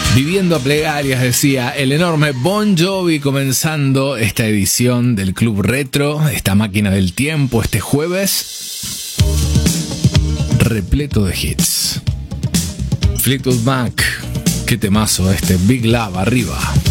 Viviendo a plegarias, decía el enorme Bon Jovi, comenzando esta edición del Club Retro, esta máquina del tiempo, este jueves repleto de hits. Fleetwood Mac, qué temazo este, Big Love, arriba.